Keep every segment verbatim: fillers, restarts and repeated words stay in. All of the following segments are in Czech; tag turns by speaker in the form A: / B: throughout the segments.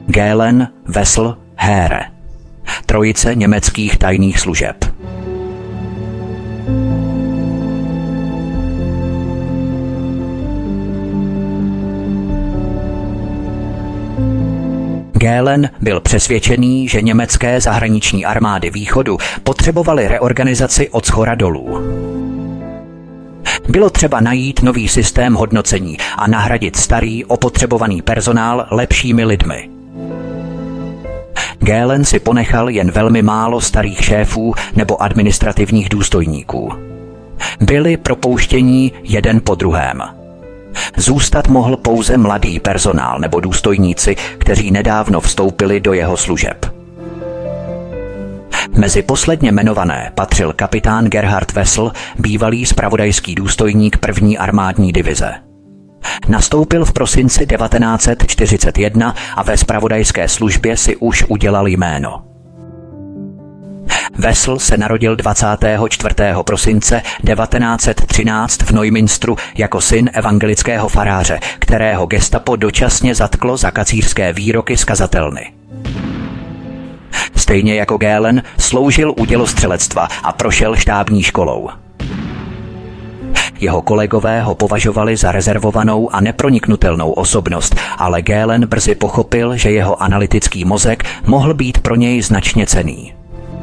A: Gehlen, Wessel, Heere. Trojice německých tajných služeb. Gehlen byl přesvědčený, že německé zahraniční armády východu potřebovaly reorganizaci od shora dolů. Bylo třeba najít nový systém hodnocení a nahradit starý, opotřebovaný personál lepšími lidmi. Gehlen si ponechal jen velmi málo starých šéfů nebo administrativních důstojníků. Byli propouštění jeden po druhém. Zůstat mohl pouze mladý personál nebo důstojníci, kteří nedávno vstoupili do jeho služeb. Mezi posledně jmenované patřil kapitán Gerhard Wessel, bývalý zpravodajský důstojník první armádní divize. Nastoupil v prosinci devatenáct set čtyřicet jedna a ve zpravodajské službě si už udělal jméno. Wessel se narodil dvacátého čtvrtého prosince devatenáct set třináct v Neumünsteru jako syn evangelického faráře, kterého gestapo dočasně zatklo za kacířské výroky z kazatelny. Stejně jako Gehlen sloužil u dělostřelectva a prošel štábní školou. Jeho kolegové ho považovali za rezervovanou a neproniknutelnou osobnost, ale Gehlen brzy pochopil, že jeho analytický mozek mohl být pro něj značně cenný.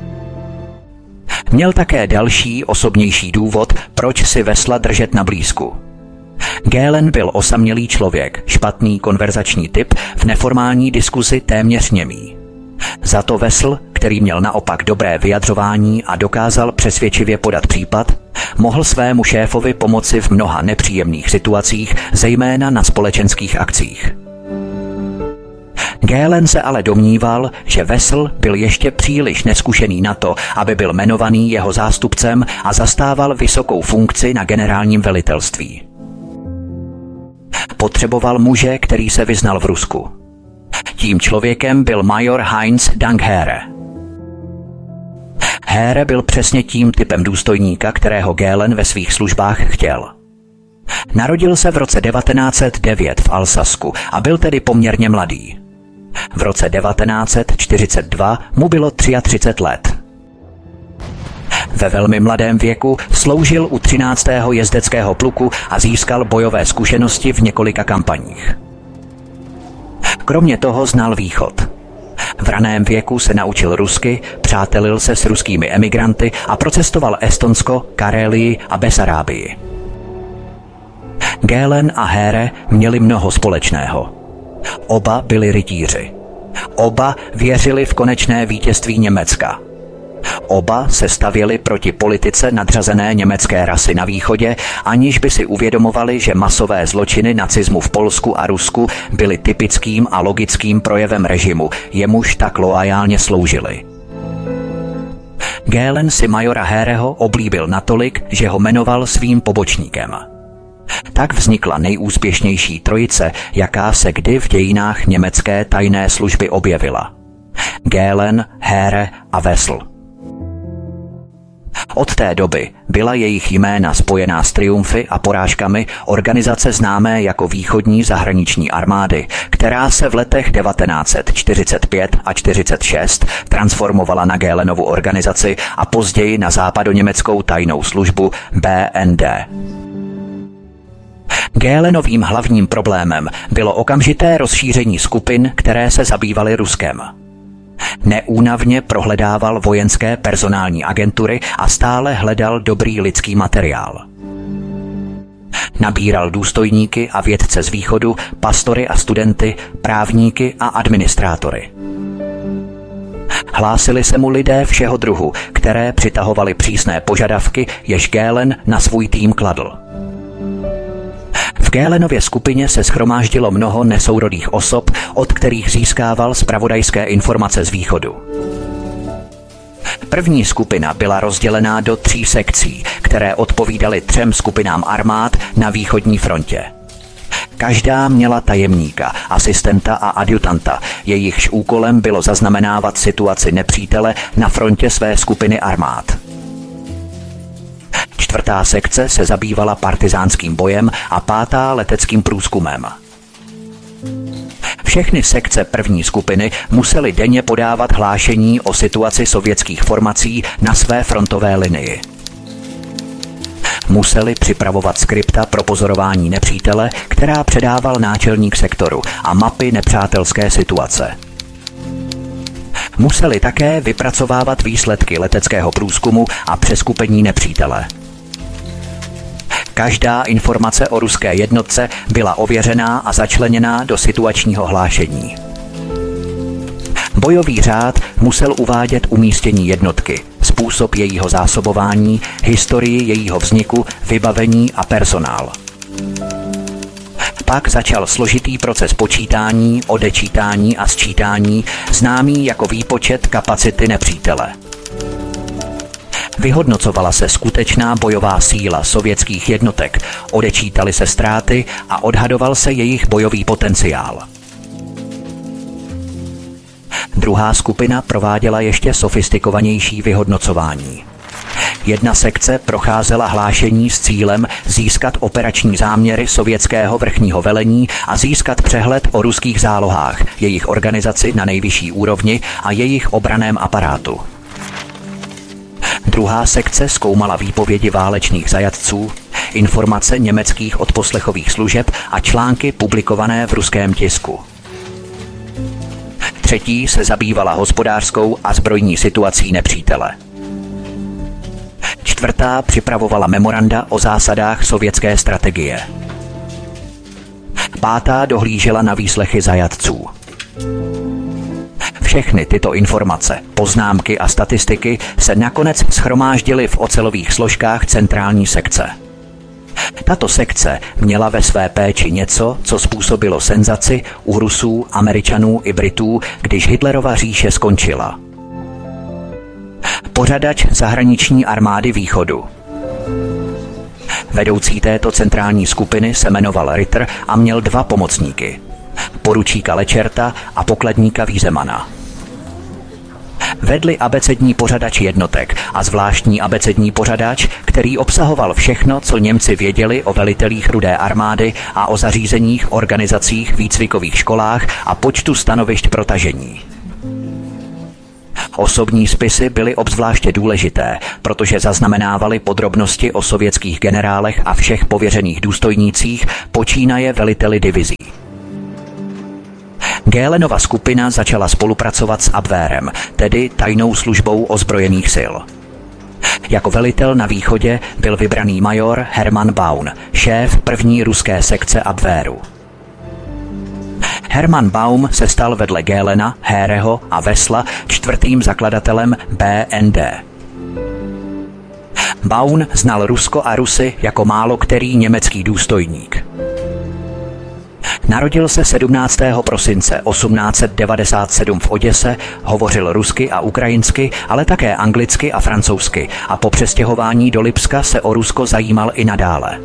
A: Měl také další osobnější důvod, proč si Wessela držet na blízku. Gehlen byl osamělý člověk, špatný konverzační typ, v neformální diskuzi téměř němý. Za to Wessel, který měl naopak dobré vyjadřování a dokázal přesvědčivě podat případ, mohl svému šéfovi pomoci v mnoha nepříjemných situacích, zejména na společenských akcích. Gehlen se ale domníval, že Wessel byl ještě příliš neskušený na to, aby byl jmenovaný jeho zástupcem a zastával vysokou funkci na generálním velitelství. Potřeboval muže, který se vyznal v Rusku. Tím člověkem byl major Heinz Dankheere. Heere byl přesně tím typem důstojníka, kterého Gehlen ve svých službách chtěl. Narodil se v roce devatenáct set devět v Alsasku a byl tedy poměrně mladý. V roce devatenáct set čtyřicet dva mu bylo třicet tři let. Ve velmi mladém věku sloužil u třináctého jezdeckého pluku a získal bojové zkušenosti v několika kampaních. Kromě toho znal východ. V raném věku se naučil rusky, přátelil se s ruskými emigranty a procestoval Estonsko, Karélii a Besarábii. Gehlen a Heere měli mnoho společného. Oba byli rytíři. Oba věřili v konečné vítězství Německa. Oba se stavěli proti politice nadřazené německé rasy na východě, aniž by si uvědomovali, že masové zločiny nacismu v Polsku a Rusku byly typickým a logickým projevem režimu, jemuž tak loajálně sloužili. Gehlen si majora Heereho oblíbil natolik, že ho jmenoval svým pobočníkem. Tak vznikla nejúspěšnější trojice, jaká se kdy v dějinách německé tajné služby objevila. Gehlen, Heere a Wessel. Od té doby byla jejich jména spojená s triumfy a porážkami organizace známé jako Východní zahraniční armády, která se v letech devatenáct set čtyřicet pět a čtyřicet šest transformovala na Gehlenovu organizaci a později na západoněmeckou tajnou službu B N D. Gehlenovým hlavním problémem bylo okamžité rozšíření skupin, které se zabývaly Ruskem. Neúnavně prohledával vojenské personální agentury a stále hledal dobrý lidský materiál. Nabíral důstojníky a vědce z východu, pastory a studenty, právníky a administrátory. Hlásili se mu lidé všeho druhu, které přitahovali přísné požadavky, jež Gehlen na svůj tým kladl. V Gehlenově skupině se shromáždilo mnoho nesourodých osob, od kterých získával zpravodajské informace z východu. První skupina byla rozdělená do tří sekcí, které odpovídaly třem skupinám armád na východní frontě. Každá měla tajemníka, asistenta a adjutanta, jejichž úkolem bylo zaznamenávat situaci nepřítele na frontě své skupiny armád. Čtvrtá sekce se zabývala partizánským bojem a pátá leteckým průzkumem. Všechny sekce první skupiny musely denně podávat hlášení o situaci sovětských formací na své frontové linii. Museli připravovat skripta pro pozorování nepřítele, která předával náčelník sektoru, a mapy nepřátelské situace. Museli také vypracovávat výsledky leteckého průzkumu a přeskupení nepřítele. Každá informace o ruské jednotce byla ověřená a začleněná do situačního hlášení. Bojový řád musel uvádět umístění jednotky, způsob jejího zásobování, historii jejího vzniku, vybavení a personál. Pak začal složitý proces počítání, odečítání a sčítání, známý jako výpočet kapacity nepřítele. Vyhodnocovala se skutečná bojová síla sovětských jednotek, odečítaly se ztráty a odhadoval se jejich bojový potenciál. Druhá skupina prováděla ještě sofistikovanější vyhodnocování. Jedna sekce procházela hlášení s cílem získat operační záměry sovětského vrchního velení a získat přehled o ruských zálohách, jejich organizaci na nejvyšší úrovni a jejich obranném aparátu. Druhá sekce zkoumala výpovědi válečných zajatců, informace německých odposlechových služeb a články publikované v ruském tisku. Třetí se zabývala hospodářskou a zbrojní situací nepřítele. Čtvrtá připravovala memoranda o zásadách sovětské strategie. Pátá dohlížela na výslechy zajatců. Všechny tyto informace, poznámky a statistiky se nakonec shromáždily v ocelových složkách centrální sekce. Tato sekce měla ve své péči něco, co způsobilo senzaci u Rusů, Američanů i Britů, když Hitlerova říše skončila. Pořadač zahraniční armády východu. Vedoucí této centrální skupiny se jmenoval Ritter a měl dva pomocníky. Poručíka Lečerta a pokladníka Vízemana. Vedli abecední pořadač jednotek a zvláštní abecední pořadač, který obsahoval všechno, co Němci věděli o velitelích Rudé armády a o zařízeních, organizacích, výcvikových školách a počtu stanovišť pro tažení. Osobní spisy byly obzvláště důležité, protože zaznamenávaly podrobnosti o sovětských generálech a všech pověřených důstojnících, počínaje veliteli divizí. Gehlenova skupina začala spolupracovat s Abwehrem, tedy tajnou službou ozbrojených sil. Jako velitel na východě byl vybraný major Hermann Baun, šéf první ruské sekce Abwehru. Hermann Baum se stal vedle Gehlena, Heereho a Wessla čtvrtým zakladatelem B N D. Baun znal Rusko a Rusy jako málo který německý důstojník. Narodil se sedmnáctého prosince osmnáct set devadesát sedm v Oděse, hovořil rusky a ukrajinsky, ale také anglicky a francouzsky a po přestěhování do Lipska se o Rusko zajímal i nadále.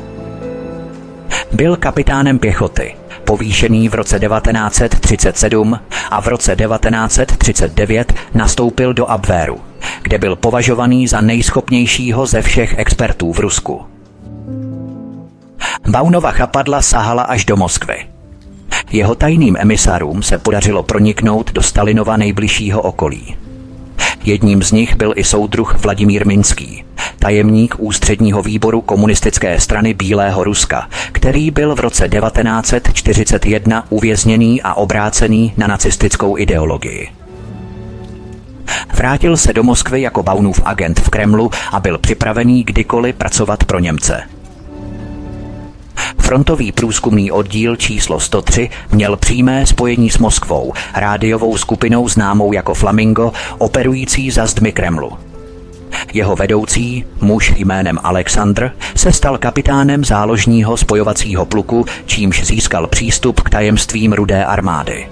A: Byl kapitánem pěchoty, povýšený v roce devatenáct set třicet sedm a v roce devatenáct set třicet devět nastoupil do Abwehru, kde byl považovaný za nejschopnějšího ze všech expertů v Rusku. Baunova chapadla sahala až do Moskvy. Jeho tajným emisarům se podařilo proniknout do Stalinova nejbližšího okolí. Jedním z nich byl i soudruh Vladimír Minský, tajemník ústředního výboru komunistické strany Bílého Ruska, který byl v roce devatenáct set čtyřicet jedna uvězněný a obrácený na nacistickou ideologii. Vrátil se do Moskvy jako Baunův agent v Kremlu a byl připravený kdykoliv pracovat pro Němce. Frontový průzkumný oddíl číslo sto tři měl přímé spojení s Moskvou, rádiovou skupinou známou jako Flamingo, operující za zdmi Kremlu. Jeho vedoucí, muž jménem Alexandr, se stal kapitánem záložního spojovacího pluku, čímž získal přístup k tajemstvím Rudé armády.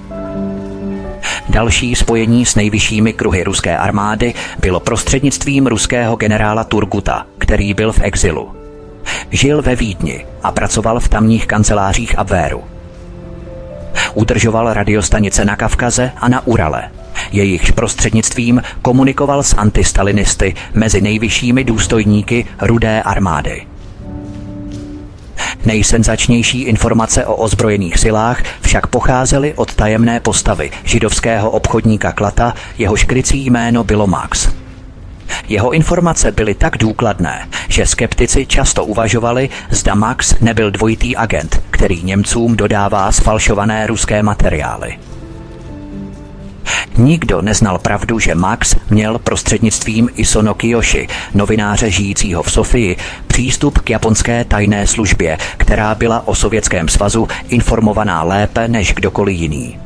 A: Další spojení s nejvyššími kruhy ruské armády bylo prostřednictvím ruského generála Turguta, který byl v exilu. Žil ve Vídni a pracoval v tamních kancelářích Abwehru. Udržoval radiostanice na Kavkaze a na Urale. Jejichž prostřednictvím komunikoval s antistalinisty mezi nejvyššími důstojníky Rudé armády. Nejsenzačnější informace o ozbrojených silách však pocházely od tajemné postavy, židovského obchodníka Klata, jehož krycí jméno bylo Max. Jeho informace byly tak důkladné, že skeptici často uvažovali, zda Max nebyl dvojitý agent, který Němcům dodává sfalšované ruské materiály. Nikdo neznal pravdu, že Max měl prostřednictvím Isono Kiyoshi, novináře žijícího v Sofii, přístup k japonské tajné službě, která byla o Sovětském svazu informovaná lépe než kdokoliv jiný.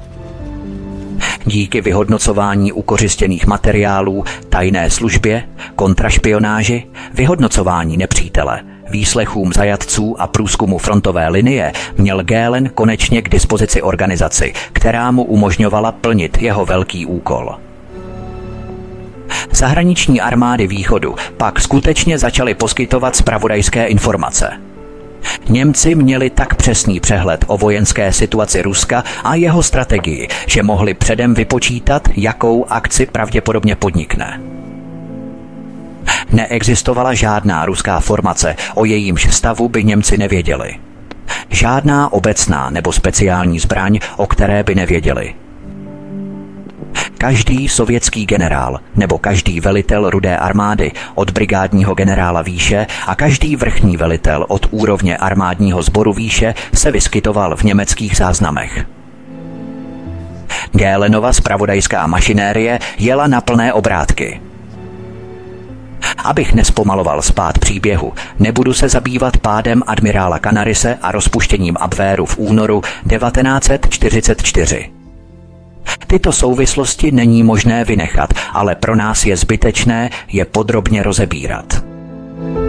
A: Díky vyhodnocování ukořistěných materiálů, tajné službě, kontrašpionáži, vyhodnocování nepřítele, výslechům zajatců a průzkumu frontové linie měl Göhlen konečně k dispozici organizaci, která mu umožňovala plnit jeho velký úkol. Zahraniční armády východu pak skutečně začaly poskytovat zpravodajské informace. Němci měli tak přesný přehled o vojenské situaci Ruska a jeho strategii, že mohli předem vypočítat, jakou akci pravděpodobně podnikne. Neexistovala žádná ruská formace, o jejímž stavu by Němci nevěděli. Žádná obecná nebo speciální zbraň, o které by nevěděli. Každý sovětský generál nebo každý velitel Rudé armády od brigádního generála výše a každý vrchní velitel od úrovně armádního sboru výše se vyskytoval v německých záznamech. Göhlenova zpravodajská mašinérie jela na plné obrátky. Abych nespomaloval spád příběhu, nebudu se zabývat pádem admirála Canarise a rozpuštěním Abwehru v únoru devatenáct set čtyřicet čtyři. Tyto souvislosti není možné vynechat, ale pro nás je zbytečné je podrobně rozebírat.